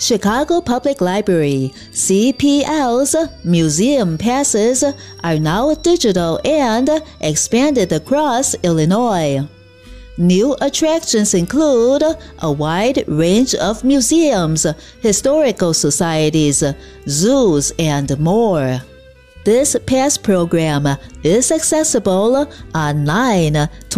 Chicago Public Library, CPL's museum passes are now digital and expanded across Illinois. New attractions include a wide range of museums, historical societies, zoos, and more. This pass program is accessible online